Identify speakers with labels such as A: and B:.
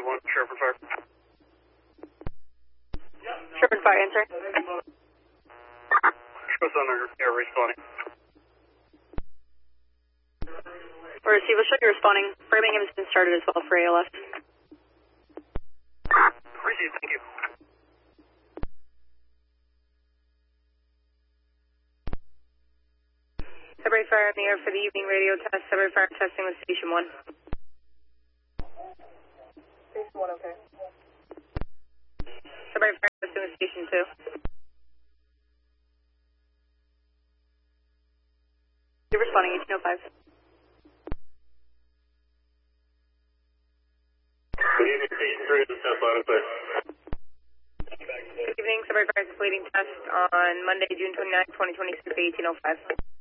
A: 1, Sherman Fire.
B: Sherman Fire, answer.
A: What's on air responding?
B: For receiver, show you responding. Birmingham's been started as well for ALS.
A: Receive, thank you.
B: Sudbury Fire on the air for the evening radio test. Sudbury Fire testing with Station 1. Station 1, okay. Sudbury Fire testing with Station 2. You're responding, 1805.
A: Good evening, Station 3, this is test line up there.
B: Good evening, Sudbury Fire completing test on Monday, June 29th, 2026, 1805.